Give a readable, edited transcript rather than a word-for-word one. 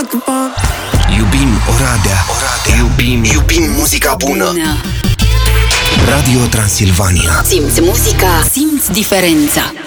Iubim Oradea. Iubim muzica bună. Radio Transilvania. Simți muzica, simți diferența.